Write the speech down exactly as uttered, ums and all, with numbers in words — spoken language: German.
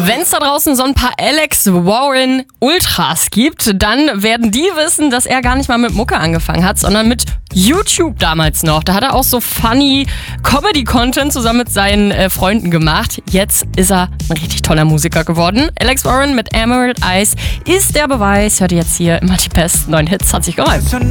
Wenn es da draußen so ein paar Alex Warren Ultras gibt, dann werden die wissen, dass er gar nicht mal mit Mucke angefangen hat, sondern mit YouTube damals noch. Da hat er auch so funny Comedy-Content zusammen mit seinen äh, Freunden gemacht. Jetzt ist er ein richtig toller Musiker geworden. Alex Warren mit Emerald Eyes ist der Beweis. Hört ihr jetzt hier immer die besten neuen Hits. Hat sich geholfen.